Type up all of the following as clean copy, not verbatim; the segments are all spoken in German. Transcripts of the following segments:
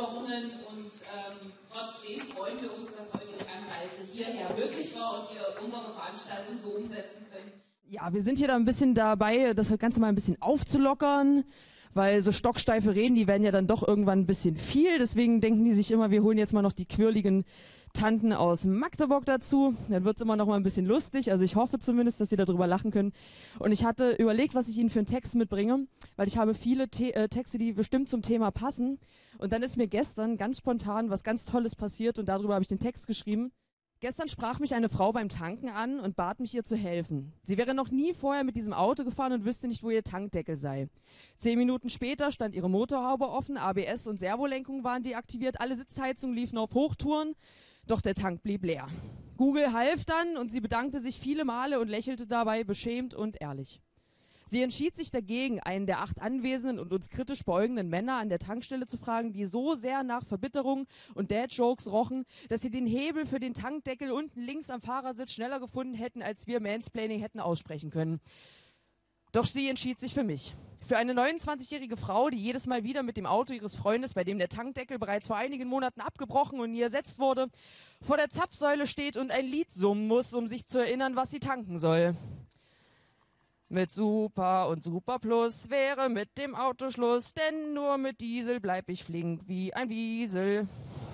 Herausforderungen und trotzdem freuen wir uns, dass heute die Anreise hierher möglich war und wir unsere Veranstaltung so umsetzen können. Ja, wir sind hier da ein bisschen dabei, das Ganze mal ein bisschen aufzulockern, weil so stocksteife Reden, die werden ja dann doch irgendwann ein bisschen viel. Deswegen denken die sich immer, wir holen jetzt mal noch die quirligen Tanten aus Magdeburg dazu. Dann wird's immer noch mal ein bisschen lustig. Also ich hoffe zumindest, dass Sie darüber lachen können. Und ich hatte überlegt, was ich Ihnen für einen Text mitbringe, weil ich habe viele Texte, die bestimmt zum Thema passen. Und dann ist mir gestern ganz spontan was ganz Tolles passiert und darüber habe ich den Text geschrieben. Gestern sprach mich eine Frau beim Tanken an und bat mich, ihr zu helfen. Sie wäre noch nie vorher mit diesem Auto gefahren und wüsste nicht, wo ihr Tankdeckel sei. 10 Minuten später stand ihre Motorhaube offen, ABS und Servolenkung waren deaktiviert, alle Sitzheizungen liefen auf Hochtouren, doch der Tank blieb leer. Google half dann und sie bedankte sich viele Male und lächelte dabei beschämt und ehrlich. Sie entschied sich dagegen, einen der 8 anwesenden und uns kritisch beäugenden Männer an der Tankstelle zu fragen, die so sehr nach Verbitterung und Dad-Jokes rochen, dass sie den Hebel für den Tankdeckel unten links am Fahrersitz schneller gefunden hätten, als wir Mansplaining hätten aussprechen können. Doch sie entschied sich für mich. Für eine 29-jährige Frau, die jedes Mal wieder mit dem Auto ihres Freundes, bei dem der Tankdeckel bereits vor einigen Monaten abgebrochen und nie ersetzt wurde, vor der Zapfsäule steht und ein Lied summen muss, um sich zu erinnern, was sie tanken soll. Mit Super und Super Plus wäre mit dem Auto Schluss, denn nur mit Diesel bleib ich flink wie ein Wiesel.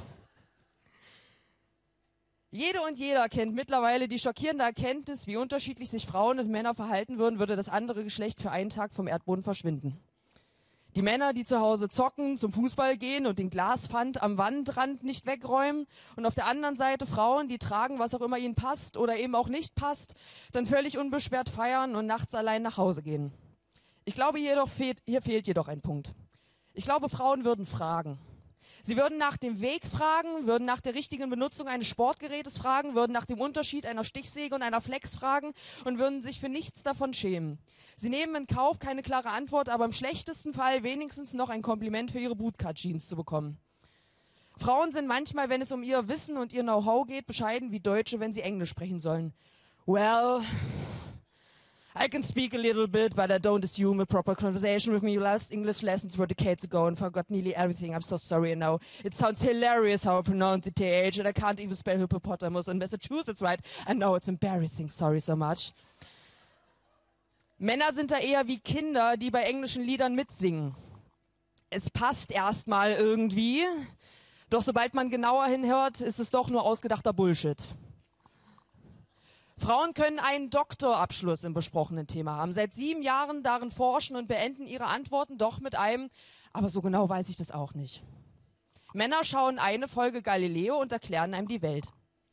Jede und jeder kennt mittlerweile die schockierende Erkenntnis, wie unterschiedlich sich Frauen und Männer verhalten würden, würde das andere Geschlecht für einen Tag vom Erdboden verschwinden. Die Männer, die zu Hause zocken, zum Fußball gehen und den Glaspfand am Wandrand nicht wegräumen. Und auf der anderen Seite Frauen, die tragen, was auch immer ihnen passt oder eben auch nicht passt, dann völlig unbeschwert feiern und nachts allein nach Hause gehen. Ich glaube, hier fehlt jedoch ein Punkt. Ich glaube, Frauen würden fragen. Sie würden nach dem Weg fragen, würden nach der richtigen Benutzung eines Sportgerätes fragen, würden nach dem Unterschied einer Stichsäge und einer Flex fragen und würden sich für nichts davon schämen. Sie nehmen in Kauf, keine klare Antwort, aber im schlechtesten Fall wenigstens noch ein Kompliment für ihre Bootcut-Jeans zu bekommen. Frauen sind manchmal, wenn es um ihr Wissen und ihr Know-how geht, bescheiden wie Deutsche, wenn sie Englisch sprechen sollen. Well, I can speak a little bit, but I don't assume a proper conversation with me. Your last English lessons were decades ago and forgot nearly everything. I'm so sorry now. It sounds hilarious how I pronounce the TH and I can't even spell hippopotamus in Massachusetts right. I know it's embarrassing. Sorry so much. Männer sind da eher wie Kinder, die bei englischen Liedern mitsingen. Es passt erstmal irgendwie, doch sobald man genauer hinhört, ist es doch nur ausgedachter Bullshit. Frauen können einen Doktorabschluss im besprochenen Thema haben, seit 7 Jahren darin forschen und beenden ihre Antworten doch mit einem, aber so genau weiß ich das auch nicht. Männer schauen eine Folge Galileo und erklären einem die Welt.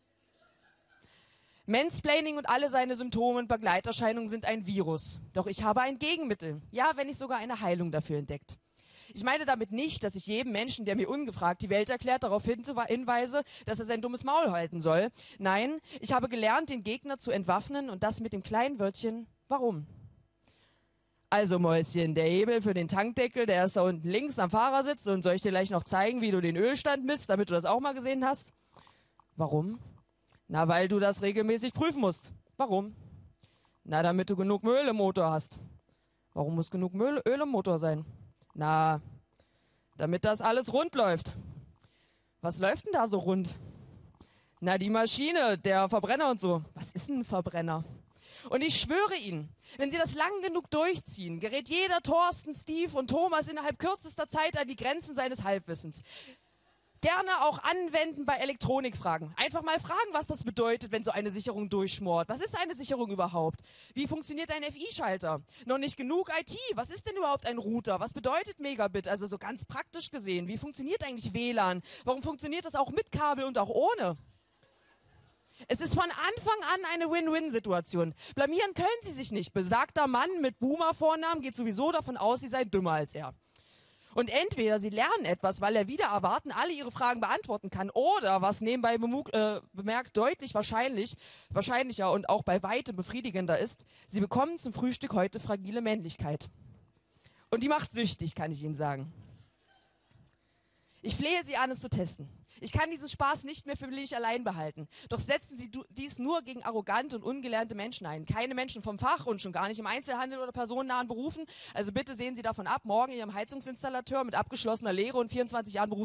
Mansplaining und alle seine Symptome und Begleiterscheinungen sind ein Virus. Doch ich habe ein Gegenmittel, ja, wenn nicht sogar eine Heilung dafür entdeckt. Ich meine damit nicht, dass ich jedem Menschen, der mir ungefragt die Welt erklärt, darauf hinweise, dass er sein dummes Maul halten soll. Nein, ich habe gelernt, den Gegner zu entwaffnen und das mit dem kleinen Wörtchen, warum? Also Mäuschen, der Hebel für den Tankdeckel, der ist da unten links am Fahrersitz und soll ich dir gleich noch zeigen, wie du den Ölstand misst, damit du das auch mal gesehen hast? Warum? Na, weil du das regelmäßig prüfen musst. Warum? Na, damit du genug Öl im Motor hast. Warum muss genug Öl im Motor sein? Na, damit das alles rund läuft. Was läuft denn da so rund? Na, die Maschine, der Verbrenner und so. Was ist denn ein Verbrenner? Und ich schwöre Ihnen, wenn Sie das lang genug durchziehen, gerät jeder Thorsten, Steve und Thomas innerhalb kürzester Zeit an die Grenzen seines Halbwissens. Gerne auch anwenden bei Elektronikfragen. Einfach mal fragen, was das bedeutet, wenn so eine Sicherung durchschmort. Was ist eine Sicherung überhaupt? Wie funktioniert ein FI-Schalter? Noch nicht genug IT. Was ist denn überhaupt ein Router? Was bedeutet Megabit? Also so ganz praktisch gesehen. Wie funktioniert eigentlich WLAN? Warum funktioniert das auch mit Kabel und auch ohne? Es ist von Anfang an eine Win-Win-Situation. Blamieren können Sie sich nicht. Besagter Mann mit Boomer-Vornamen geht sowieso davon aus, Sie seien dümmer als er. Und entweder Sie lernen etwas, weil er wieder erwarten alle Ihre Fragen beantworten kann, oder, was nebenbei bemerkt deutlich wahrscheinlicher und auch bei weitem befriedigender ist, Sie bekommen zum Frühstück heute fragile Männlichkeit. Und die macht süchtig, kann ich Ihnen sagen. Ich flehe Sie an, es zu testen. Ich kann diesen Spaß nicht mehr für mich allein behalten. Doch setzen Sie dies nur gegen arrogante und ungelernte Menschen ein. Keine Menschen vom Fach und schon gar nicht im Einzelhandel oder personennahen Berufen. Also bitte sehen Sie davon ab, morgen Ihrem Heizungsinstallateur mit abgeschlossener Lehre und 24 Jahren Berufserfahrung